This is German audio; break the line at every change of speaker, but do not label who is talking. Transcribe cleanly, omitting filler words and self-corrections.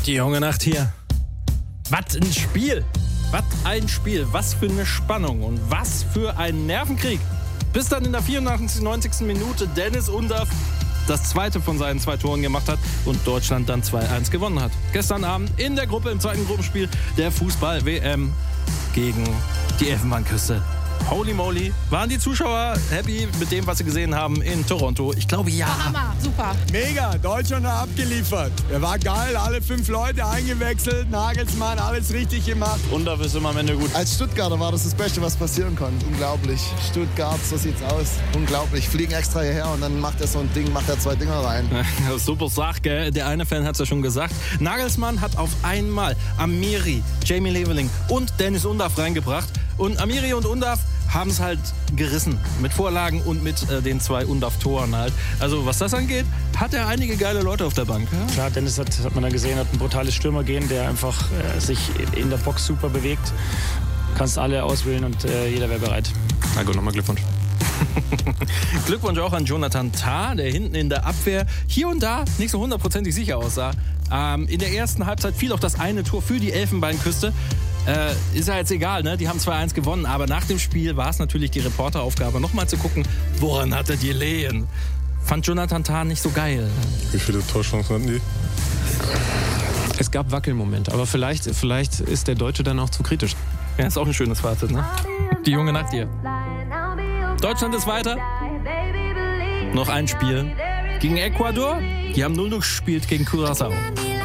Die junge Nacht hier. Was ein Spiel. Was ein Spiel. Was für eine Spannung und was für ein Nervenkrieg. Bis dann in der 94. 90. Minute Dennis Undaff das zweite von seinen 2 Toren gemacht hat und Deutschland dann 2-1 gewonnen hat. Gestern Abend in der Gruppe, im zweiten Gruppenspiel der Fußball-WM gegen die Elfenbeinküste. Holy moly, waren die Zuschauer happy mit dem, was sie gesehen haben in Toronto? Ich glaube, ja.
Hammer, super.
Mega, Deutschland hat abgeliefert. Er war geil, alle 5 Leute eingewechselt, Nagelsmann, alles richtig gemacht.
Undaff ist immer am Ende gut.
Als Stuttgarter war das Beste, was passieren konnte. Unglaublich. Stuttgart, so sieht's aus. Unglaublich. Fliegen extra hierher und dann macht er so ein Ding, macht er 2 Dinger rein.
Super Sache, gell? Der eine Fan hat es ja schon gesagt. Nagelsmann hat auf einmal Amiri, Jamie Leveling und Dennis Undaff reingebracht. Und Amiri und Undaff haben es halt gerissen. Mit Vorlagen und mit den 2 Undaff-Toren halt. Also was das angeht, hat er einige geile Leute auf der Bank. Ja?
Klar, Dennis hat man dann gesehen, hat ein brutales Stürmergehen, der einfach sich in der Box super bewegt. Kannst alle auswählen und jeder wäre bereit.
Na gut, nochmal Glückwunsch.
Glückwunsch auch an Jonathan Tah, der hinten in der Abwehr hier und da nicht so 100%ig sicher aussah. In der ersten Halbzeit fiel auch das eine Tor für die Elfenbeinküste. Ist ja jetzt egal, ne? Die haben 2-1 gewonnen, aber nach dem Spiel war es natürlich die Reporteraufgabe, nochmal zu gucken, woran hat er die Lehen? Fand Jonathan Tah nicht so geil.
Wie viele Torchancen hatten die?
Es gab Wackelmomente, aber vielleicht ist der Deutsche dann auch zu kritisch.
Ja, ist auch ein schönes Fazit, ne? Die junge Nacht hier. Deutschland ist weiter. Noch ein Spiel gegen Ecuador. Die haben 0-0 gespielt gegen Curaçao.